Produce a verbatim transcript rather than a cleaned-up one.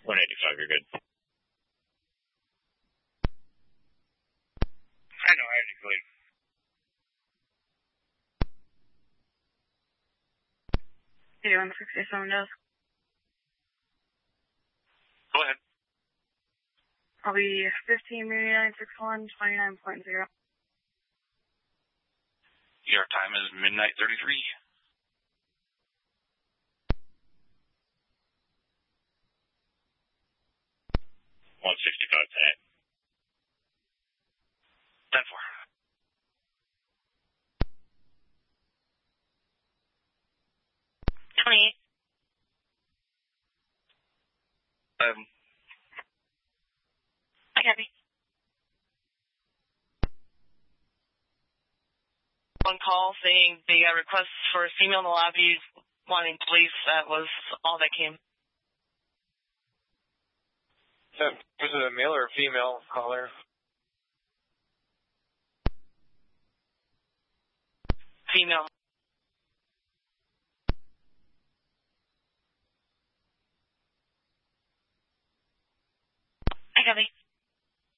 one eighty-five, you're good. I know, I had to clean. eighty-one sixty-seven does. Go ahead. I'll be fifteen nine six one twenty-nine point zero. Your time is midnight thirty-three. one sixty-five, ten. ten four. twenty-eight. Um, I copy. One call saying they got requests for a female in the lobby wanting police. That was all that came. Was it a male or a female caller? Female. I copy.